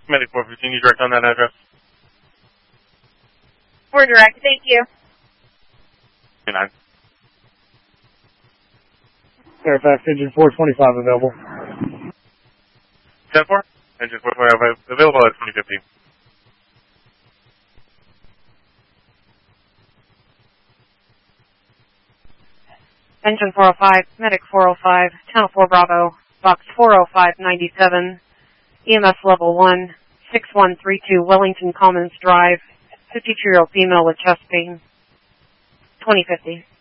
Medic 415, you direct on that address? We're direct, thank you. 9. Fairfax, engine 425 available. 10-4, engine 425 available at 2015. Engine 405, Medic 405, Channel 4 Bravo, Box 40597, EMS Level 1, 6132 Wellington Commons Drive, 52-year-old female with chest pain, 2050.